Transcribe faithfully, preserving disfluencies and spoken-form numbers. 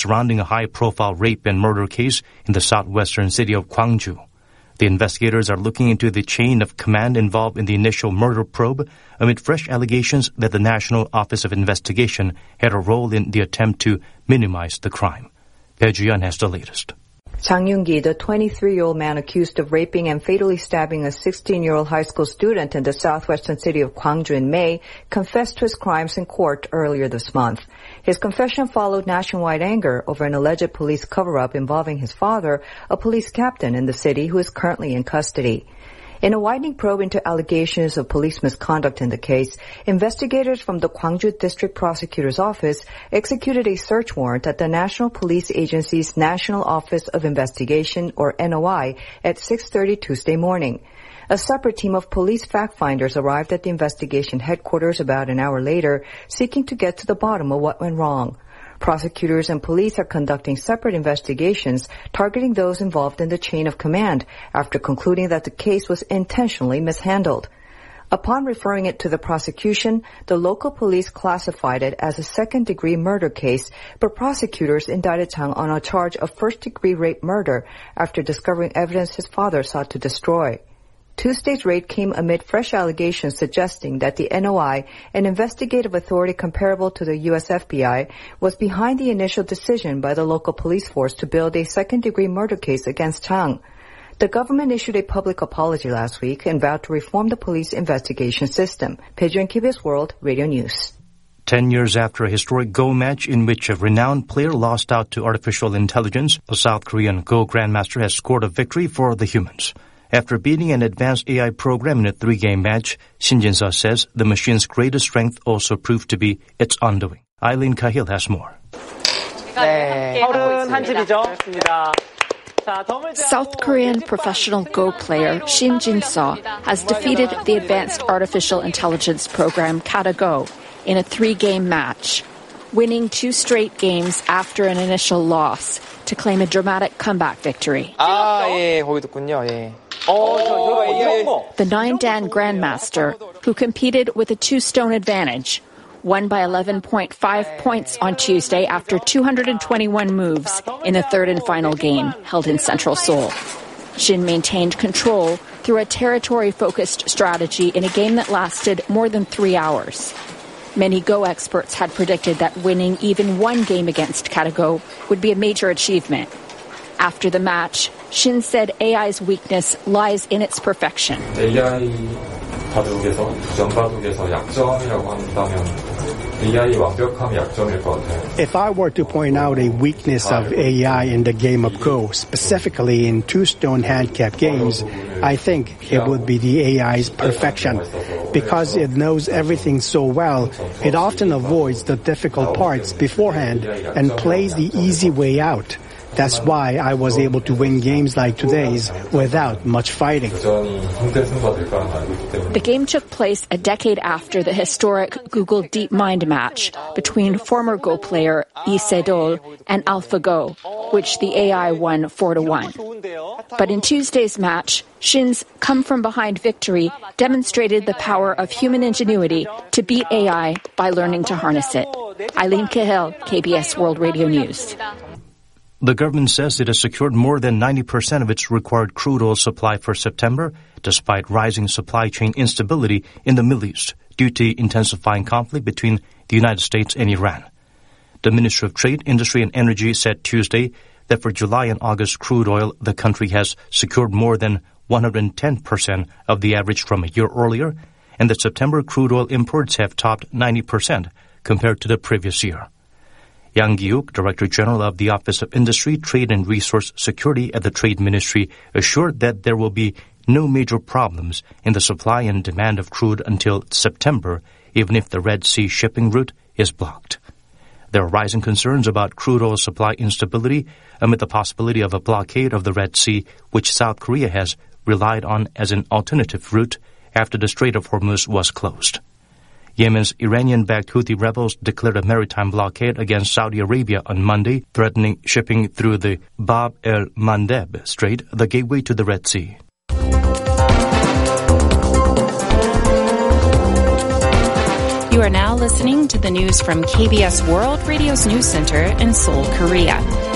surrounding a high-profile rape and murder case in the southwestern city of Gwangju. The investigators are looking into the chain of command involved in the initial murder probe amid fresh allegations that the National Office of Investigation had a role in the attempt to minimize the crime. Bae Ji-yeon has the latest. Chang Yoon-gi, the twenty-three-year-old man accused of raping and fatally stabbing a sixteen-year-old high school student in the southwestern city of Gwangju in May, confessed to his crimes in court earlier this month. His confession followed nationwide anger over an alleged police cover-up involving his father, a police captain in the city who is currently in custody. In a widening probe into allegations of police misconduct in the case, investigators from the Gwangju District Prosecutor's Office executed a search warrant at the National Police Agency's National Office of Investigation, or N O I, at six thirty Tuesday morning. A separate team of police fact-finders arrived at the investigation headquarters about an hour later, seeking to get to the bottom of what went wrong. Prosecutors and police are conducting separate investigations targeting those involved in the chain of command after concluding that the case was intentionally mishandled. Upon referring it to the prosecution, the local police classified it as a second-degree murder case, but prosecutors indicted Chang on a charge of first-degree rape murder after discovering evidence his father sought to destroy. Tuesday's raid came amid fresh allegations suggesting that the N O I, an investigative authority comparable to the U S F B I, was behind the initial decision by the local police force to build a second-degree murder case against Chang. The government issued a public apology last week and vowed to reform the police investigation system. Bae Ji-yeon, K B S World Radio News. Ten years after a historic Go match in which a renowned player lost out to artificial intelligence, a South Korean Go grandmaster has scored a victory for the humans. After beating an advanced A I program in a three-game match, Shin Jin-seo says the machine's greatest strength also proved to be its undoing. Eileen Cahill has more. South Korean professional Go player Shin Jin-seo has defeated the advanced artificial intelligence program Kata-Go in a three-game match, winning two straight games after an initial loss to claim a dramatic comeback victory. 아, 예, 거기 듣군요. 예. The nine-dan grandmaster, who competed with a two-stone advantage, won by eleven point five points on Tuesday after two hundred twenty-one moves in the third and final game held in central Seoul. Shin maintained control through a territory-focused strategy in a game that lasted more than three hours. Many Go experts had predicted that winning even one game against Kata-Go would be a major achievement. After the match, Shin said A I's weakness lies in its perfection. 에이아이 바둑에서 전 바둑에서 약점이라고 한다면 에이아이 완벽함이 약점일 것 같아요. If I were to point out a weakness of A I in the game of Go, specifically in two-stone handicap games, I think it would be the A I's perfection. Because it knows everything so well, it often avoids the difficult parts beforehand and plays the easy way out. That's why I was able to win games like today's without much fighting. The game took place a decade after the historic Google DeepMind match between former Go player Lee Se-dol and AlphaGo, which the A I won four to one. But in Tuesday's match, Shin's come-from-behind victory demonstrated the power of human ingenuity to beat A I by learning to harness it. Eileen Cahill, K B S World Radio News. The government says it has secured more than ninety percent of its required crude oil supply for September, despite rising supply chain instability in the Middle East due to intensifying conflict between the United States and Iran. The Ministry of Trade, Industry and Energy said Tuesday that for July and August crude oil, the country has secured more than one hundred ten percent of the average from a year earlier, and that September crude oil imports have topped ninety percent compared to the previous year. Yang Gi-uk, Director General of the Office of Industry, Trade and Resource Security at the Trade Ministry, assured that there will be no major problems in the supply and demand of crude until September, even if the Red Sea shipping route is blocked. There are rising concerns about crude oil supply instability amid the possibility of a blockade of the Red Sea, which South Korea has relied on as an alternative route after the Strait of Hormuz was closed. Yemen's Iranian-backed Houthi rebels declared a maritime blockade against Saudi Arabia on Monday, threatening shipping through the Bab el-Mandeb Strait, the gateway to the Red Sea. U You are now listening to the news from K B S World Radio's News Center in Seoul, Korea.